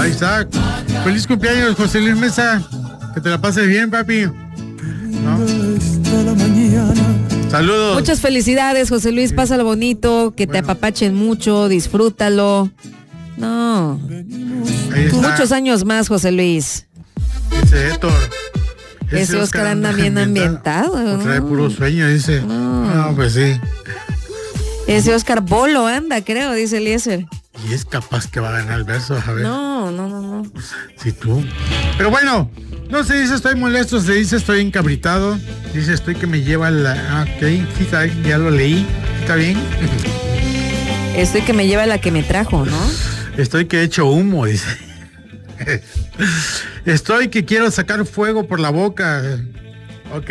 Ahí está. Feliz cumpleaños, José Luis Mesa. Que te la pases bien, papi. ¿No? Saludos. Muchas felicidades, José Luis. Pásalo bonito, que te apapachen mucho, disfrútalo. No. Ahí está. Muchos años más, José Luis. Dice Héctor. Ese Oscar anda bien ambientado. Trae puro sueño, dice. No, pues sí. Ese Oscar Bolo anda, creo, dice Eliezer. Y es capaz que va a ganar el verso, a ver. No. Si tú. Pero bueno, no se dice estoy molesto, se dice estoy encabritado. Dice estoy que me lleva la... Ok, sí, ya lo leí. ¿Está bien? Estoy que me lleva la que me trajo, ¿no? Estoy que echo humo, dice. Estoy que quiero sacar fuego por la boca. Ok.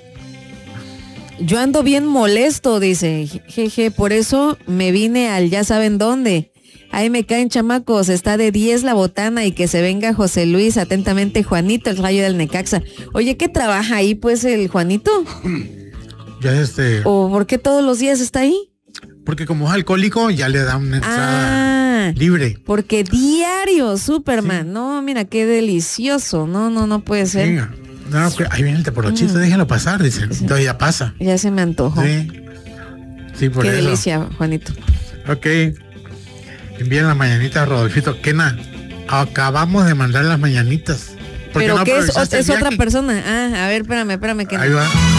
Yo ando bien molesto, dice. Jeje, por eso me vine al ya saben dónde. Ahí me caen, chamacos, está de 10 la botana y que se venga José Luis, atentamente Juanito, el rayo del Necaxa. Oye, ¿qué trabaja ahí pues el Juanito? Ya ¿O por qué todos los días está ahí? Porque como es alcohólico, ya le da una entrada libre. Porque diario, Superman. Sí. No, mira, qué delicioso. No puede ser. Venga. No, ahí viene el teporochito, déjalo pasar, dice. Entonces ya pasa. Ya se me antojó. Sí, por qué eso. Qué delicia, Juanito. Ok. Envíen las mañanitas a Rodolfito. Kena, acabamos de mandar las mañanitas. ¿Pero no qué es otra persona? A ver, espérame, Kena. Ahí va.